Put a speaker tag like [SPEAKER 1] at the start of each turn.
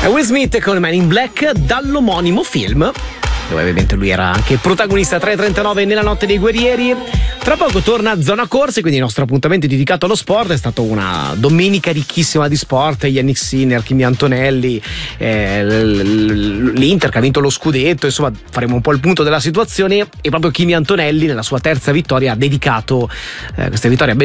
[SPEAKER 1] È Will Smith con Man in Black dall'omonimo film, dove ovviamente lui era anche protagonista. 3:39 nella notte dei guerrieri. Tra poco torna Zona Corse, quindi il nostro appuntamento dedicato allo sport. È stata una domenica ricchissima di sport. Yannick Sinner, Kimi Antonelli, l'Inter che ha vinto lo scudetto. Insomma, faremo un po' il punto della situazione. E proprio Kimi Antonelli nella sua terza vittoria ha dedicato questa vittoria